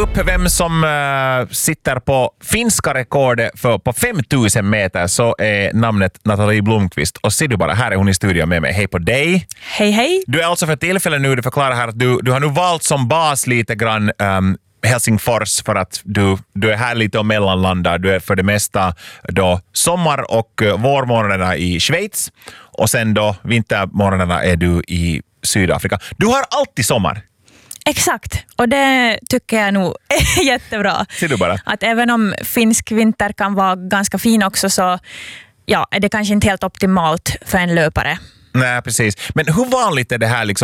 upp vem som sitter på finska rekordet på 5000 meter, så är namnet Nathalie Blomqvist. Och ser du bara, här är hon i studion med mig. Hej på dig. Hej, hej. Du är alltså för tillfället nu, du förklarar här att du har nu valt som bas lite grann Helsingfors för att du är här lite och mellanlandar. Du är för det mesta då sommar- och vårmånaderna i Schweiz och sen då vintermånaderna är du i Sydafrika. Du har alltid sommar. Exakt, och det tycker jag nog är jättebra. Ser du bara? Att även om finsk vinter kan vara ganska fin också, så är det kanske inte helt optimalt för en löpare. Nej, precis. Men hur vanligt är det här liksom?